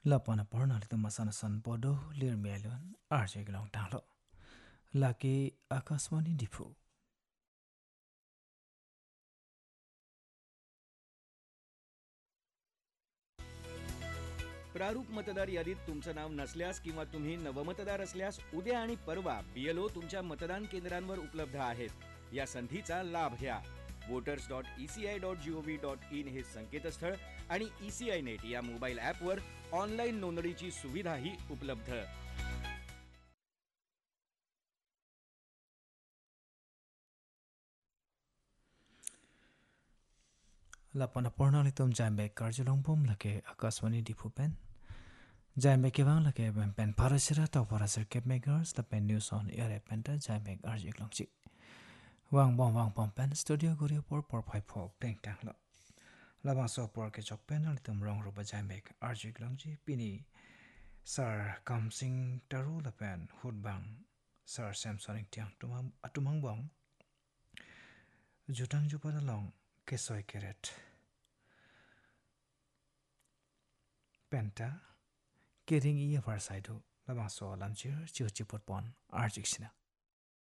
Lapana pornal to masana san podo lir melon arjek long tanglo. Laki akaswani dipu. प्रारूप मतदार यादीत तुमचं नाव नसल्यास किंवा तुम्ही नवमतदार असल्यास उद्या आणि परवा BLO तुमच्या मतदान केंद्रांवर उपलब्ध आहेत या संधीचा लाभ घ्या voters.eci.gov.in हे संकेतस्थळ आणि ECI नेट या मोबाईल ॲपवर ऑनलाईन नोंदणीची सुविधाही उपलब्ध Lapana pornal tom jambe karjulong bom lake akaswani dipu pen. Jambe kewang lake pen parasira tau parasir kep makers the pen news on air penta jambe arjek long chi. Wang bom pen studio gurio por pai po peng tang lo. Labang so por ke chok pen alitum rong rupa jambe arjek long chi pini. Sir Kamsing taru la pen hudbang. Sir Samsonic tiang atumang bong. Jutang jupada long kesoy keret. Penta kering iya farsaidu labang so lamchir chipot pon arjik sina.